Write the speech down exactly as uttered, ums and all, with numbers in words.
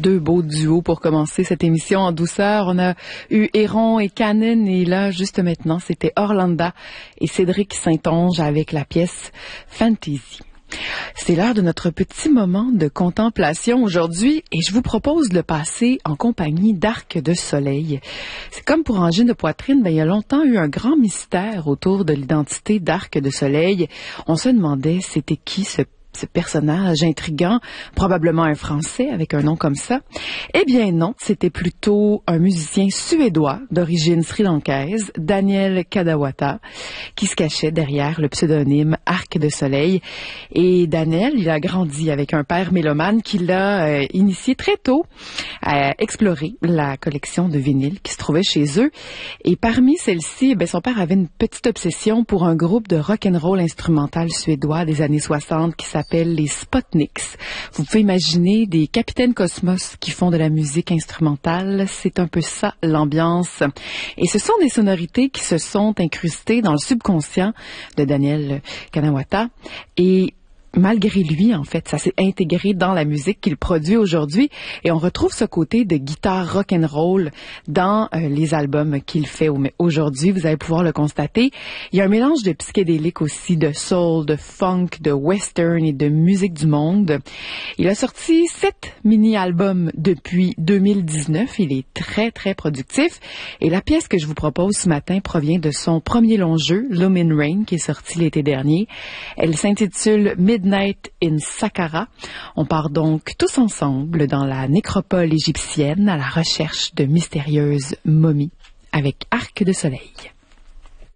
deux beaux duos pour commencer cette émission en douceur. On a eu Héron et Canon et là, juste maintenant, c'était Orlanda et Cédric Saint-Onge avec la pièce Fantasy. C'est l'heure de notre petit moment de contemplation aujourd'hui et je vous propose de le passer en compagnie d'Arc de Soleil. C'est comme pour Angine de Poitrine, ben, il y a longtemps eu un grand mystère autour de l'identité d'Arc de Soleil. On se demandait c'était qui ce ce personnage intriguant, probablement un Français avec un nom comme ça. Eh bien non, c'était plutôt un musicien suédois d'origine sri-lankaise, Daniel Kadawata, qui se cachait derrière le pseudonyme Arc de Soleil. Et Daniel, il a grandi avec un père mélomane qui l'a euh, initié très tôt à explorer la collection de vinyles qui se trouvait chez eux. Et parmi celles-ci, ben, son père avait une petite obsession pour un groupe de rock'n'roll instrumental suédois des années soixante qui s'appelle les Spotniks. Vous pouvez imaginer des capitaines Cosmos qui font de la musique instrumentale. C'est un peu ça, l'ambiance. Et ce sont des sonorités qui se sont incrustées dans le subconscient de Daniel Kadawata. Et malgré lui, en fait, ça s'est intégré dans la musique qu'il produit aujourd'hui et on retrouve ce côté de guitare rock'n'roll dans euh, les albums qu'il fait aujourd'hui. Vous allez pouvoir le constater. Il y a un mélange de psychédélique aussi, de soul, de funk, de western et de musique du monde. Il a sorti sept mini-albums depuis deux mille dix-neuf. Il est très, très productif. Et la pièce que je vous propose ce matin provient de son premier long jeu, Lumin Rain, qui est sorti l'été dernier. Elle s'intitule Midnight in Saqqara. On part donc tous ensemble dans la nécropole égyptienne à la recherche de mystérieuses momies avec Arc de Soleil.